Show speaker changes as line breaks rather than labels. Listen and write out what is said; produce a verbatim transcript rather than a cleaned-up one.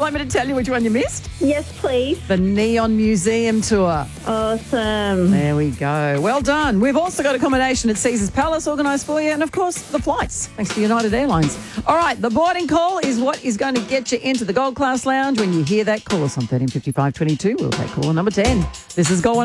like me to tell you which one you missed?
Yes, please.
The Neon Museum Tour.
Awesome.
There we go. Well done. We've also got accommodation at Caesars Palace organised for you, and of course the flights, thanks to United Airlines. All right, the boarding call is what is going to get you into the Gold Class Lounge. When you hear that, call us on thirteen fifty-five twenty-two. We'll take call number ten. This is Go On